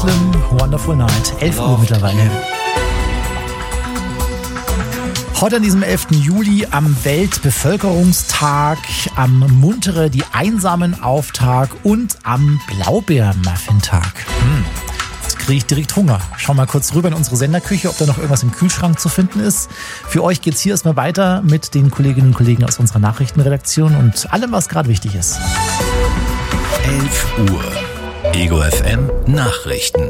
Muslim, Wonderful Night. 11 Uhr mittlerweile. Heute an diesem 11. Juli am Weltbevölkerungstag, am Muntere die Einsamen Auftag und am Blaubeermuffintag. Jetzt kriege ich direkt Hunger. Schau mal kurz rüber in unsere Senderküche, ob da noch irgendwas im Kühlschrank zu finden ist. Für euch geht's hier erstmal weiter mit den Kolleginnen und Kollegen aus unserer Nachrichtenredaktion und allem, was gerade wichtig ist. 11 Uhr. Ego FM Nachrichten.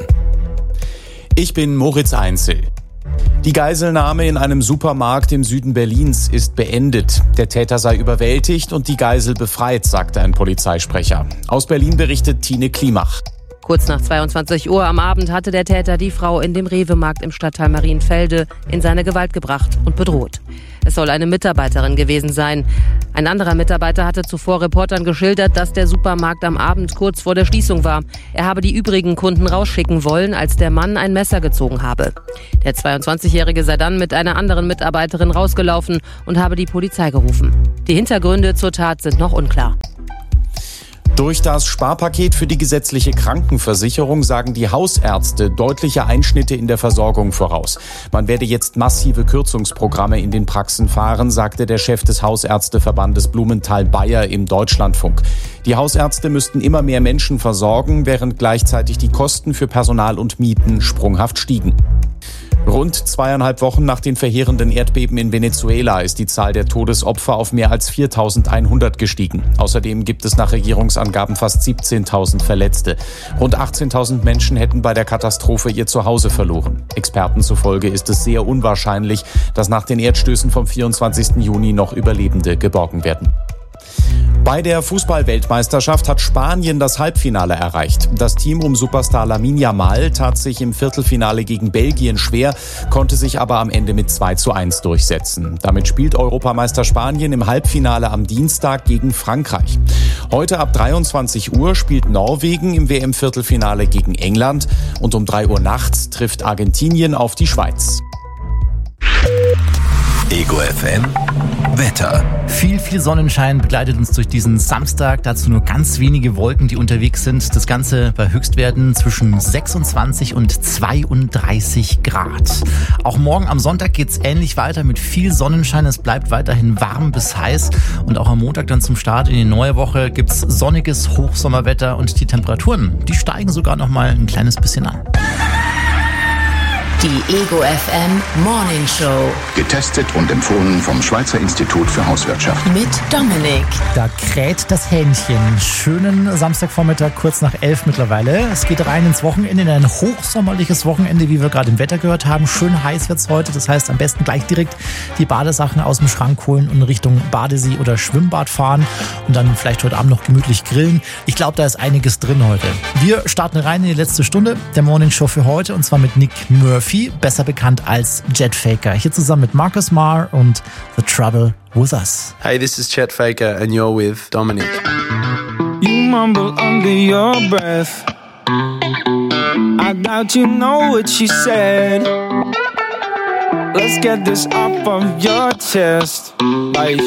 Ich bin Moritz Einzel. Die Geiselnahme in einem Supermarkt im Süden Berlins ist beendet. Der Täter sei überwältigt und die Geisel befreit, sagte ein Polizeisprecher. Aus Berlin berichtet Tine Klimach. Kurz nach 22 Uhr am Abend hatte der Täter die Frau in dem Rewe-Markt im Stadtteil Marienfelde in seine Gewalt gebracht und bedroht. Es soll eine Mitarbeiterin gewesen sein. Ein anderer Mitarbeiter hatte zuvor Reportern geschildert, dass der Supermarkt am Abend kurz vor der Schließung war. Er habe die übrigen Kunden rausschicken wollen, als der Mann ein Messer gezogen habe. Der 22-Jährige sei dann mit einer anderen Mitarbeiterin rausgelaufen und habe die Polizei gerufen. Die Hintergründe zur Tat sind noch unklar. Durch das Sparpaket für die gesetzliche Krankenversicherung sagen die Hausärzte deutliche Einschnitte in der Versorgung voraus. Man werde jetzt massive Kürzungsprogramme in den Praxen fahren, sagte der Chef des Hausärzteverbandes Blumenthal-Bayer im Deutschlandfunk. Die Hausärzte müssten immer mehr Menschen versorgen, während gleichzeitig die Kosten für Personal und Mieten sprunghaft stiegen. Rund 2,5 Wochen nach den verheerenden Erdbeben in Venezuela ist die Zahl der Todesopfer auf mehr als 4.100 gestiegen. Außerdem gibt es nach Regierungsangaben fast 17.000 Verletzte. Rund 18.000 Menschen hätten bei der Katastrophe ihr Zuhause verloren. Experten zufolge ist es sehr unwahrscheinlich, dass nach den Erdstößen vom 24. Juni noch Überlebende geborgen werden. Bei der Fußball-Weltmeisterschaft hat Spanien das Halbfinale erreicht. Das Team um Superstar Lamine Yamal tat sich im Viertelfinale gegen Belgien schwer, konnte sich aber am Ende mit 2:1 durchsetzen. Damit spielt Europameister Spanien im Halbfinale am Dienstag gegen Frankreich. Heute ab 23 Uhr spielt Norwegen im WM-Viertelfinale gegen England und um 3 Uhr nachts trifft Argentinien auf die Schweiz. Ego FM Wetter. Viel Sonnenschein begleitet uns durch diesen Samstag. Dazu nur ganz wenige Wolken, die unterwegs sind. Das Ganze bei Höchstwerten zwischen 26 und 32 Grad. Auch morgen am Sonntag geht's ähnlich weiter mit viel Sonnenschein. Es bleibt weiterhin warm bis heiß. Und auch am Montag dann zum Start in die neue Woche gibt's sonniges Hochsommerwetter und die Temperaturen, die steigen sogar noch mal ein kleines bisschen an. Die Ego FM Morning Show. Getestet und empfohlen vom Schweizer Institut für Hauswirtschaft. Mit Dominik. Da kräht das Hähnchen. Schönen Samstagvormittag, kurz nach 11 mittlerweile. Es geht rein ins Wochenende, in ein hochsommerliches Wochenende, wie wir gerade im Wetter gehört haben. Schön heiß wird's heute. Das heißt, am besten gleich direkt die Badesachen aus dem Schrank holen und in Richtung Badesee oder Schwimmbad fahren und dann vielleicht heute Abend noch gemütlich grillen. Ich glaube, da ist einiges drin heute. Wir starten rein in die letzte Stunde der Morning Show für heute und zwar mit Nick Murphy, besser bekannt als Jet Faker. Hier zusammen mit Marcus Marr und The Trouble With Us. Hey, this is Chet Faker and you're with Dominic. You mumble under your breath. I doubt you know what she said. Let's get this up on your chest. Like